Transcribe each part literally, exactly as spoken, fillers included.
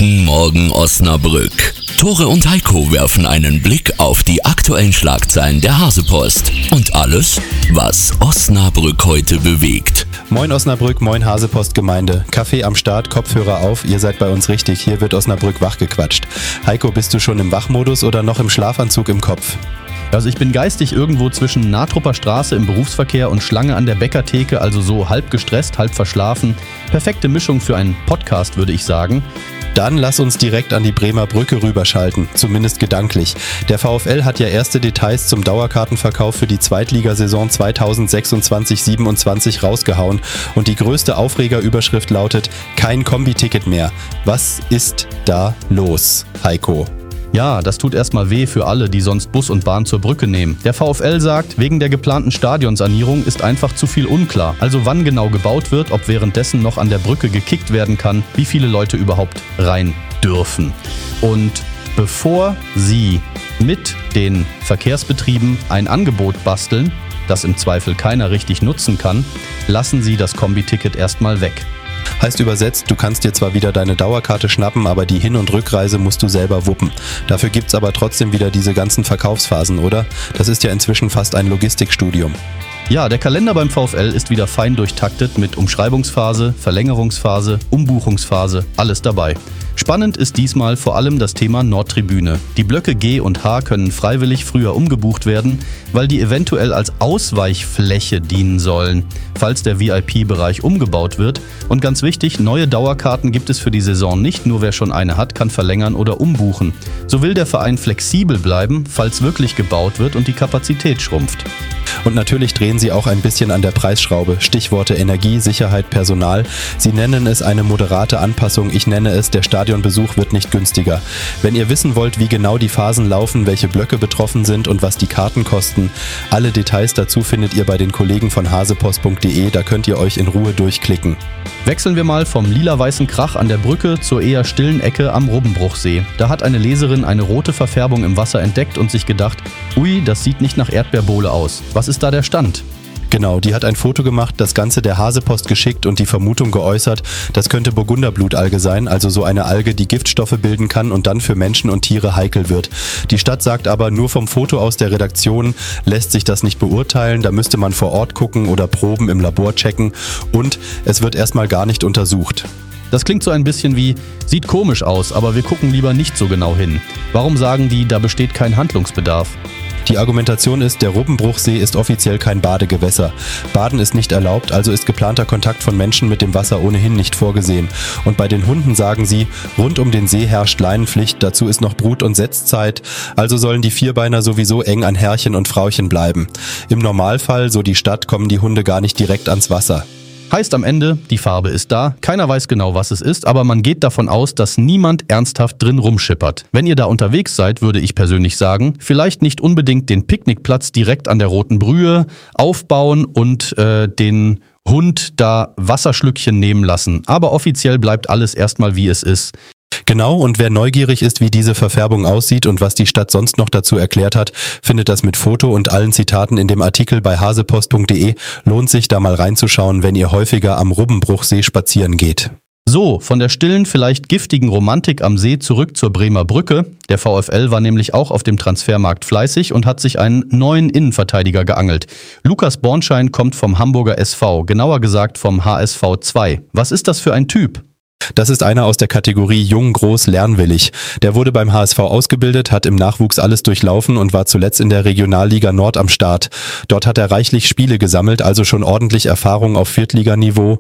Guten Morgen Osnabrück. Tore und Heiko werfen einen Blick auf die aktuellen Schlagzeilen der Hasepost und alles, was Osnabrück heute bewegt. Moin Osnabrück, moin Hasepost-Gemeinde. Kaffee am Start, Kopfhörer auf, ihr seid bei uns richtig, hier wird Osnabrück wachgequatscht. Heiko, bist du schon im Wachmodus oder noch im Schlafanzug im Kopf? Also ich bin geistig irgendwo zwischen Natrupper Straße im Berufsverkehr und Schlange an der Bäckertheke, also so halb gestresst, halb verschlafen. Perfekte Mischung für einen Podcast, würde ich sagen. Dann lass uns direkt an die Bremer Brücke rüberschalten, zumindest gedanklich. Der VfL hat ja erste Details zum Dauerkartenverkauf für die Zweitligasaison zweitausendsechsundzwanzig siebenundzwanzig rausgehauen und die größte Aufregerüberschrift lautet: Kein Kombi-Ticket mehr. Was ist da los, Heiko? Ja, das tut erstmal weh für alle, die sonst Bus und Bahn zur Brücke nehmen. Der VfL sagt, wegen der geplanten Stadionsanierung ist einfach zu viel unklar. Also wann genau gebaut wird, ob währenddessen noch an der Brücke gekickt werden kann, wie viele Leute überhaupt rein dürfen. Und bevor Sie mit den Verkehrsbetrieben ein Angebot basteln, das im Zweifel keiner richtig nutzen kann, lassen Sie das Kombi-Ticket erstmal weg. Heißt übersetzt, du kannst dir zwar wieder deine Dauerkarte schnappen, aber die Hin- und Rückreise musst du selber wuppen. Dafür gibt's aber trotzdem wieder diese ganzen Verkaufsphasen, oder? Das ist ja inzwischen fast ein Logistikstudium. Ja, der Kalender beim VfL ist wieder fein durchtaktet mit Umschreibungsphase, Verlängerungsphase, Umbuchungsphase, alles dabei. Spannend ist diesmal vor allem das Thema Nordtribüne. Die Blöcke G und H können freiwillig früher umgebucht werden, weil die eventuell als Ausweichfläche dienen sollen, falls der V I P-Bereich umgebaut wird. Und ganz wichtig, neue Dauerkarten gibt es für die Saison nicht, nur wer schon eine hat, kann verlängern oder umbuchen. So will der Verein flexibel bleiben, falls wirklich gebaut wird und die Kapazität schrumpft. Und natürlich drehen sie auch ein bisschen an der Preisschraube. Stichworte Energie, Sicherheit, Personal. Sie nennen es eine moderate Anpassung. Ich nenne es, der Stadionbesuch wird nicht günstiger. Wenn ihr wissen wollt, wie genau die Phasen laufen, welche Blöcke betroffen sind und was die Karten kosten, alle Details dazu findet ihr bei den Kollegen von hasepost punkt de. Da könnt ihr euch in Ruhe durchklicken. Wechseln wir mal vom lila-weißen Krach an der Brücke zur eher stillen Ecke am Rubbenbruchsee. Da hat eine Leserin eine rote Verfärbung im Wasser entdeckt und sich gedacht, ui, das sieht nicht nach Erdbeerbohle aus. Was ist da der Stand? Genau, die hat ein Foto gemacht, das Ganze der Hasepost geschickt und die Vermutung geäußert, das könnte Burgunderblutalge sein, also so eine Alge, die Giftstoffe bilden kann und dann für Menschen und Tiere heikel wird. Die Stadt sagt aber, nur vom Foto aus der Redaktion lässt sich das nicht beurteilen, da müsste man vor Ort gucken oder Proben im Labor checken und es wird erstmal gar nicht untersucht. Das klingt so ein bisschen wie, sieht komisch aus, aber wir gucken lieber nicht so genau hin. Warum sagen die, da besteht kein Handlungsbedarf? Die Argumentation ist, der Rubbenbruchsee ist offiziell kein Badegewässer. Baden ist nicht erlaubt, also ist geplanter Kontakt von Menschen mit dem Wasser ohnehin nicht vorgesehen. Und bei den Hunden sagen sie, rund um den See herrscht Leinenpflicht, dazu ist noch Brut- und Setzzeit, also sollen die Vierbeiner sowieso eng an Herrchen und Frauchen bleiben. Im Normalfall, so die Stadt, kommen die Hunde gar nicht direkt ans Wasser. Heißt am Ende, die Farbe ist da, keiner weiß genau, was es ist, aber man geht davon aus, dass niemand ernsthaft drin rumschippert. Wenn ihr da unterwegs seid, würde ich persönlich sagen, vielleicht nicht unbedingt den Picknickplatz direkt an der Roten Brühe aufbauen und äh, den Hund da Wasserschlückchen nehmen lassen. Aber offiziell bleibt alles erstmal wie es ist. Genau, und wer neugierig ist, wie diese Verfärbung aussieht und was die Stadt sonst noch dazu erklärt hat, findet das mit Foto und allen Zitaten in dem Artikel bei hasepost punkt de. Lohnt sich da mal reinzuschauen, wenn ihr häufiger am Rubbenbruchsee spazieren geht. So, von der stillen, vielleicht giftigen Romantik am See zurück zur Bremer Brücke. Der VfL war nämlich auch auf dem Transfermarkt fleißig und hat sich einen neuen Innenverteidiger geangelt. Lukas Bornschein kommt vom Hamburger S V, genauer gesagt vom H S V zwei. Was ist das für ein Typ? Das ist einer aus der Kategorie jung, groß, lernwillig. Der wurde beim H S V ausgebildet, hat im Nachwuchs alles durchlaufen und war zuletzt in der Regionalliga Nord am Start. Dort hat er reichlich Spiele gesammelt, also schon ordentlich Erfahrung auf Viertliganiveau.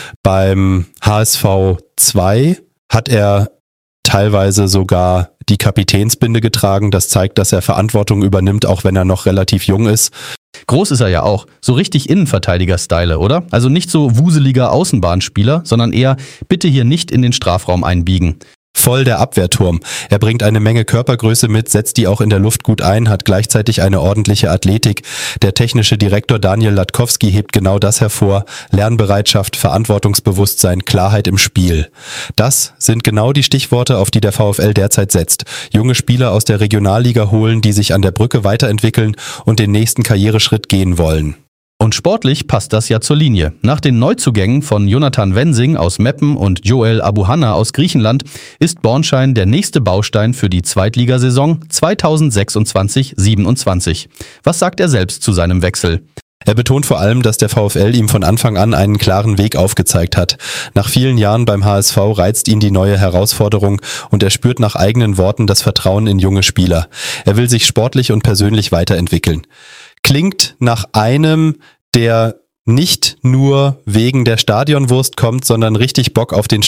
Beim H S V zwei hat er teilweise sogar die Kapitänsbinde getragen. Das zeigt, dass er Verantwortung übernimmt, auch wenn er noch relativ jung ist. Groß ist er ja auch. So richtig Innenverteidiger-Style, oder? Also nicht so wuseliger Außenbahnspieler, sondern eher bitte hier nicht in den Strafraum einbiegen. Voll der Abwehrturm. Er bringt eine Menge Körpergröße mit, setzt die auch in der Luft gut ein, hat gleichzeitig eine ordentliche Athletik. Der technische Direktor Daniel Latkowski hebt genau das hervor. Lernbereitschaft, Verantwortungsbewusstsein, Klarheit im Spiel. Das sind genau die Stichworte, auf die der VfL derzeit setzt. Junge Spieler aus der Regionalliga holen, die sich an der Brücke weiterentwickeln und den nächsten Karriereschritt gehen wollen. Und sportlich passt das ja zur Linie. Nach den Neuzugängen von Jonathan Wensing aus Meppen und Joel Abuhanna aus Griechenland ist Bornschein der nächste Baustein für die Zweitligasaison zweitausendsechsundzwanzig siebenundzwanzig. Was sagt er selbst zu seinem Wechsel? Er betont vor allem, dass der VfL ihm von Anfang an einen klaren Weg aufgezeigt hat. Nach vielen Jahren beim H S V reizt ihn die neue Herausforderung und er spürt nach eigenen Worten das Vertrauen in junge Spieler. Er will sich sportlich und persönlich weiterentwickeln. Klingt nach einem, der nicht nur wegen der Stadionwurst kommt, sondern richtig Bock auf den